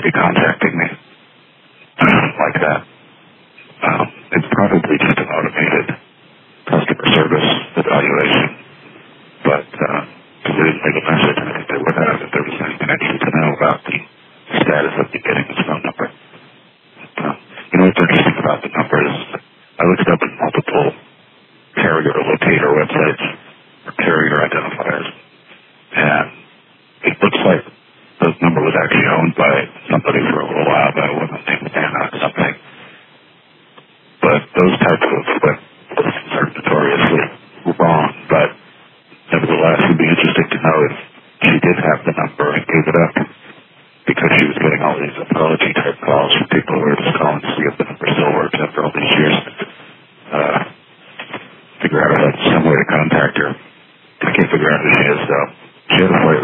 be contacting me like that. It's probably just an automated customer service evaluation, but they didn't leave a message. I think they would have if there was anything I needed to know about the status of me getting this phone number. What's interesting about the number is I looked up in multiple carrier locator websites or carrier identifiers, and it looks like the number was actually owned by somebody for a little while, but it wasn't named Anna or something. But those types of listings are notoriously wrong, but nevertheless, it would be interesting to know if she did have the number and gave it up.